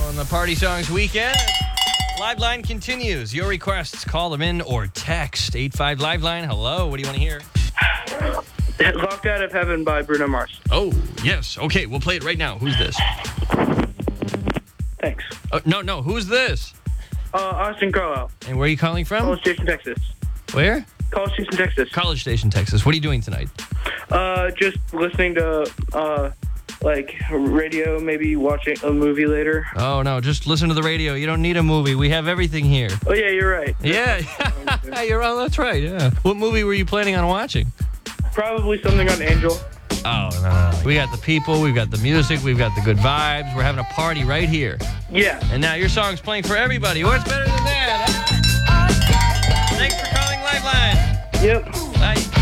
on the Party Songs weekend. Live line continues. Your requests, call them in or text 85 Live Line. Hello, what do you want to hear? Locked Out of Heaven by Bruno Mars. Oh, yes. Okay, we'll play it right now. Who's this? Thanks. No. Who's this? Austin Carlisle. And where are you calling from? College Station, Texas. Where? College Station, Texas. College Station, Texas. What are you doing tonight? Just listening to, radio, maybe watching a movie later. Oh, no, just listen to the radio. You don't need a movie. We have everything here. Oh, yeah, you're right. Yeah, you're on. That's right, yeah. What movie were you planning on watching? Probably something on Angel. Oh, no. We got the people, we've got the music, we've got the good vibes. We're having a party right here. Yeah. And now your song's playing for everybody. What's better than that? Huh? Thanks for calling Lifeline. Yep. Bye.